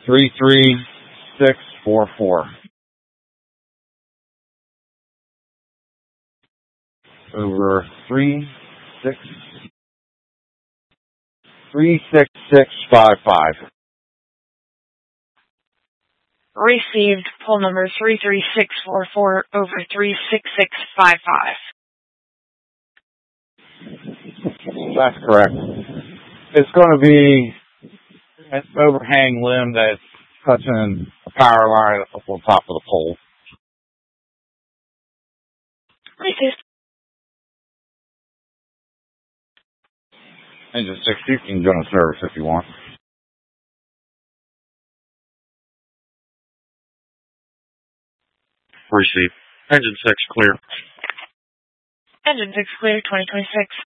33644. Over 36655. Received poll number 33644 over 36655. That's correct. It's going to be an overhang limb that's touching a power line up on top of the pole. Received. Engine 6, you can go to service if you want. Receive. Engine 6 clear. Engine 6 clear, 2026.